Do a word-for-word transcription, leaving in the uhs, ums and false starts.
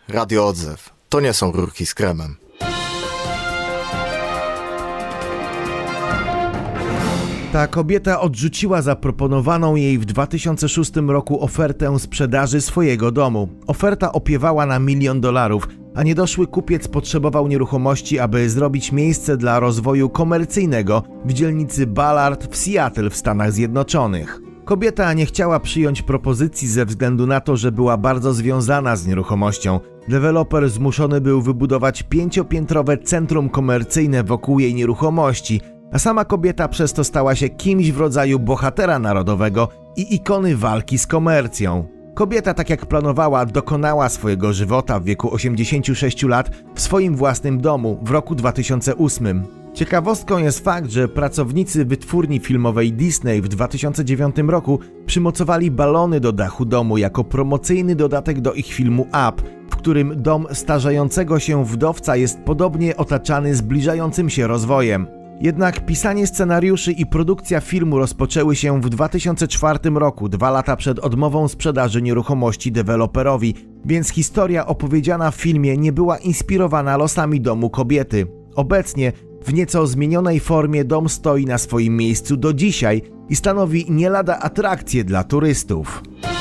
Radio Odzew. To nie są rurki z kremem. Ta kobieta odrzuciła zaproponowaną jej w dwa tysiące szóstym roku ofertę sprzedaży swojego domu. Oferta opiewała na milion dolarów, a niedoszły kupiec potrzebował nieruchomości, aby zrobić miejsce dla rozwoju komercyjnego w dzielnicy Ballard w Seattle w Stanach Zjednoczonych. Kobieta nie chciała przyjąć propozycji ze względu na to, że była bardzo związana z nieruchomością. Deweloper zmuszony był wybudować pięciopiętrowe centrum komercyjne wokół jej nieruchomości, a sama kobieta przez to stała się kimś w rodzaju bohatera narodowego i ikony walki z komercją. Kobieta, tak jak planowała, dokonała swojego żywota w wieku osiemdziesięciu sześciu lat w swoim własnym domu w roku dwa tysiące ósmym. Ciekawostką jest fakt, że pracownicy wytwórni filmowej Disney w dwa tysiące dziewiątym roku przymocowali balony do dachu domu jako promocyjny dodatek do ich filmu Up, w którym dom starzejącego się wdowca jest podobnie otaczany zbliżającym się rozwojem. Jednak pisanie scenariuszy i produkcja filmu rozpoczęły się w dwa tysiące czwartym roku, dwa lata przed odmową sprzedaży nieruchomości deweloperowi, więc historia opowiedziana w filmie nie była inspirowana losami domu kobiety. Obecnie w nieco zmienionej formie dom stoi na swoim miejscu do dzisiaj i stanowi nie lada atrakcję dla turystów.